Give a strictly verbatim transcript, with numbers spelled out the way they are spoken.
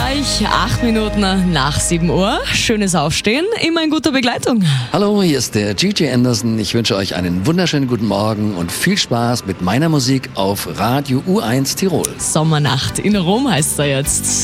gleich acht Minuten nach sieben Uhr. Schönes Aufstehen, immer in guter Begleitung. Hallo, hier ist der G J Anderson. Ich wünsche euch einen wunderschönen guten Morgen und viel Spaß mit meiner Musik auf Radio U eins Tirol. Sommernacht in Rom heißt er jetzt.